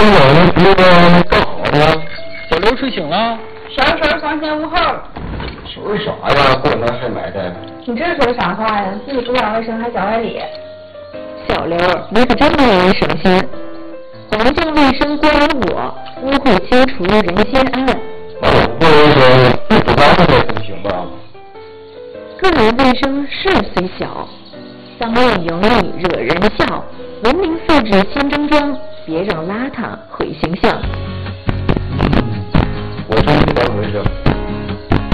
有人比我更好的。 小刘睡醒了。 小手房前屋后。 说啥呀？过年还买的。 你这说啥话呀？自己不讲卫生还讲外理。 小刘，你可真没人省心。环境卫生归我，污秽清除人先安。 或者说不主张这不行吧？ 个人卫生事虽小，脏乱油腻惹人笑。文明素质先争装，别让邋遢毁形象。 我真不当回事。